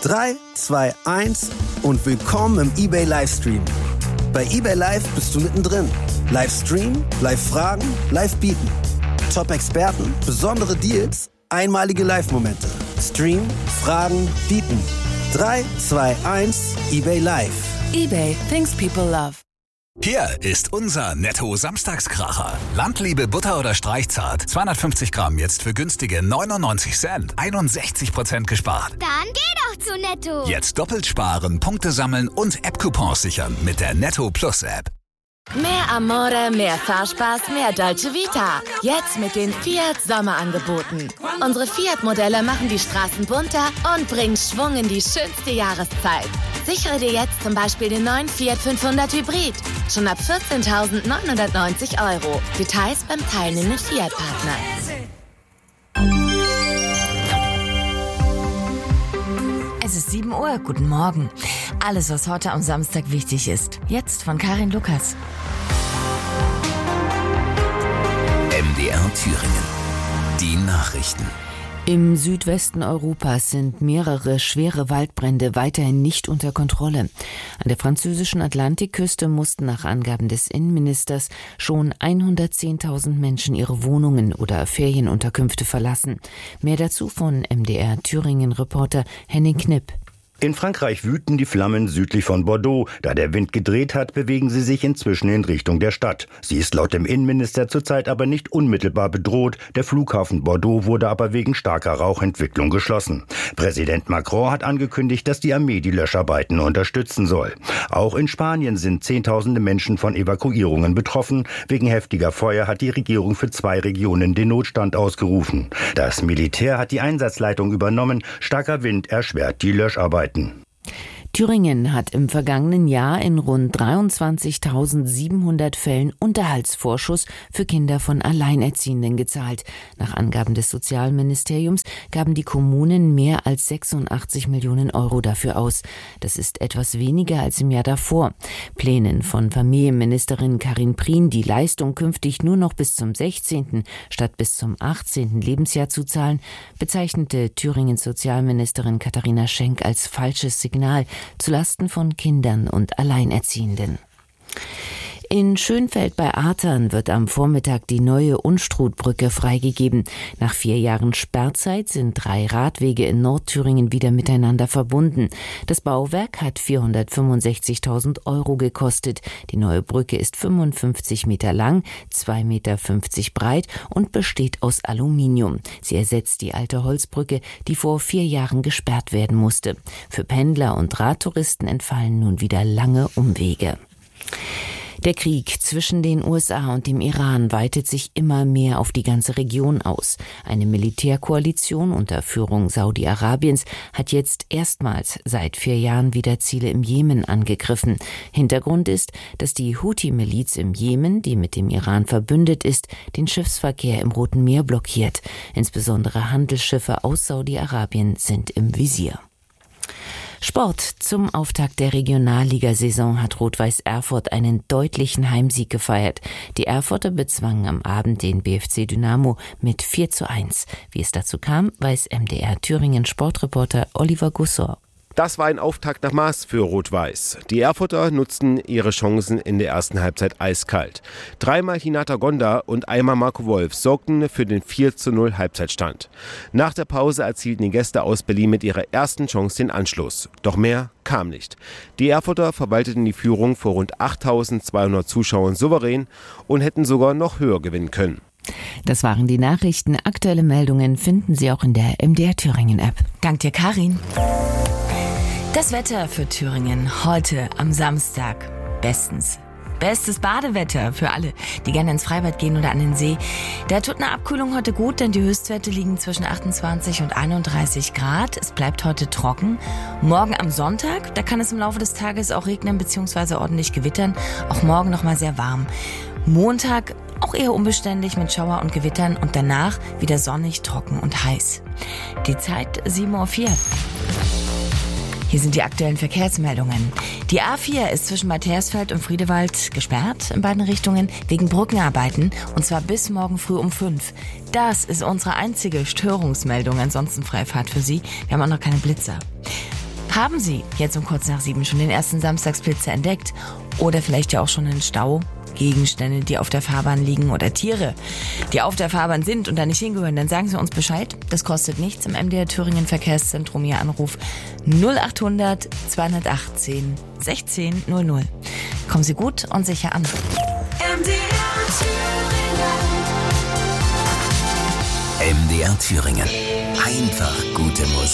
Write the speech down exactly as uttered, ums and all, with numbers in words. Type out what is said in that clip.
drei, zwei, eins und willkommen im eBay Livestream. Bei eBay Live bist du mittendrin. Live streamen, live fragen, live bieten. Top-Experten, besondere Deals, einmalige Live-Momente. Stream, fragen, bieten. drei, zwei, eins, eBay Live. eBay, things people love. Hier ist unser Netto-Samstagskracher. Landliebe Butter oder Streichzart. zweihundertfünfzig Gramm jetzt für günstige neunundneunzig Cent. einundsechzig Prozent gespart. Dann geh doch zu Netto. Jetzt doppelt sparen, Punkte sammeln und App-Coupons sichern mit der Netto Plus App. Mehr Amore, mehr Fahrspaß, mehr Dolce Vita. Jetzt mit den Fiat Sommerangeboten. Unsere Fiat-Modelle machen die Straßen bunter und bringen Schwung in die schönste Jahreszeit. Sichere dir jetzt zum Beispiel den neuen Fiat fünfhundert Hybrid. Schon ab vierzehntausendneunhundertneunzig Euro. Details beim teilnehmenden Fiat-Partner. Es ist sieben Uhr, guten Morgen. Alles, was heute am Samstag wichtig ist. Jetzt von Karin Lukas. M D R Thüringen. Die Nachrichten. Im Südwesten Europas sind mehrere schwere Waldbrände weiterhin nicht unter Kontrolle. An der französischen Atlantikküste mussten nach Angaben des Innenministers schon hundertzehntausend Menschen ihre Wohnungen oder Ferienunterkünfte verlassen. Mehr dazu von M D R Thüringen-Reporter Henning Knipp. In Frankreich wüten die Flammen südlich von Bordeaux. Da der Wind gedreht hat, bewegen sie sich inzwischen in Richtung der Stadt. Sie ist laut dem Innenminister zurzeit aber nicht unmittelbar bedroht. Der Flughafen Bordeaux wurde aber wegen starker Rauchentwicklung geschlossen. Präsident Macron hat angekündigt, dass die Armee die Löscharbeiten unterstützen soll. Auch in Spanien sind Zehntausende Menschen von Evakuierungen betroffen. Wegen heftiger Feuer hat die Regierung für zwei Regionen den Notstand ausgerufen. Das Militär hat die Einsatzleitung übernommen. Starker Wind erschwert die Löscharbeiten. Thüringen hat im vergangenen Jahr in rund dreiundzwanzigtausendsiebenhundert Fällen Unterhaltsvorschuss für Kinder von Alleinerziehenden gezahlt. Nach Angaben des Sozialministeriums gaben die Kommunen mehr als sechsundachtzig Millionen Euro dafür aus. Das ist etwas weniger als im Jahr davor. Plänen von Familienministerin Karin Prien, die Leistung künftig nur noch bis zum sechzehnten statt bis zum achtzehnten Lebensjahr zu zahlen, bezeichnete Thüringens Sozialministerin Katharina Schenk als falsches Signal zulasten von Kindern und Alleinerziehenden. In Schönfeld bei Artern wird am Vormittag die neue Unstrutbrücke freigegeben. Nach vier Jahren Sperrzeit sind drei Radwege in Nordthüringen wieder miteinander verbunden. Das Bauwerk hat vierhundertfünfundsechzigtausend Euro gekostet. Die neue Brücke ist fünfundfünfzig Meter lang, zwei Meter fünfzig breit und besteht aus Aluminium. Sie ersetzt die alte Holzbrücke, die vor vier Jahren gesperrt werden musste. Für Pendler und Radtouristen entfallen nun wieder lange Umwege. Der Krieg zwischen den U S A und dem Iran weitet sich immer mehr auf die ganze Region aus. Eine Militärkoalition unter Führung Saudi-Arabiens hat jetzt erstmals seit vier Jahren wieder Ziele im Jemen angegriffen. Hintergrund ist, dass die Houthi-Miliz im Jemen, die mit dem Iran verbündet ist, den Schiffsverkehr im Roten Meer blockiert. Insbesondere Handelsschiffe aus Saudi-Arabien sind im Visier. Sport. Zum Auftakt der Regionalligasaison hat Rot-Weiß Erfurt einen deutlichen Heimsieg gefeiert. Die Erfurter bezwangen am Abend den B F C Dynamo mit vier zu eins. Wie es dazu kam, weiß M D R Thüringen Sportreporter Oliver Gussor. Das war ein Auftakt nach Maß für Rot-Weiß. Die Erfurter nutzten ihre Chancen in der ersten Halbzeit eiskalt. Dreimal Hinata Gonda und einmal Marco Wolf sorgten für den vier zu null Halbzeitstand. Nach der Pause erzielten die Gäste aus Berlin mit ihrer ersten Chance den Anschluss. Doch mehr kam nicht. Die Erfurter verwalteten die Führung vor rund achttausendzweihundert Zuschauern souverän und hätten sogar noch höher gewinnen können. Das waren die Nachrichten. Aktuelle Meldungen finden Sie auch in der M D R Thüringen App. Dank dir, Karin. Das Wetter für Thüringen heute am Samstag. Bestens. Bestes Badewetter für alle, die gerne ins Freibad gehen oder an den See. Da tut eine Abkühlung heute gut, denn die Höchstwerte liegen zwischen achtundzwanzig und einunddreißig Grad. Es bleibt heute trocken. Morgen am Sonntag, da kann es im Laufe des Tages auch regnen bzw. ordentlich gewittern. Auch morgen nochmal sehr warm. Montag auch eher unbeständig mit Schauer und Gewittern und danach wieder sonnig, trocken und heiß. Die Zeit sieben Uhr vier. Hier sind die aktuellen Verkehrsmeldungen. Die A vier ist zwischen Bad Hersfeld und Friedewald gesperrt in beiden Richtungen wegen Brückenarbeiten und zwar bis morgen früh um fünf. Das ist unsere einzige Störungsmeldung, ansonsten Freifahrt für Sie. Wir haben auch noch keine Blitzer. Haben Sie jetzt um kurz nach sieben schon den ersten Samstagsblitzer entdeckt? Oder vielleicht ja auch schon einen Stau? Gegenstände, die auf der Fahrbahn liegen oder Tiere, die auf der Fahrbahn sind und da nicht hingehören, dann sagen Sie uns Bescheid. Das kostet nichts. Im M D R Thüringen Verkehrszentrum Ihr Anruf null acht hundert zweihundertachtzehn sechzehn null null. Kommen Sie gut und sicher an. M D R Thüringen. M D R Thüringen. Einfach gute Musik.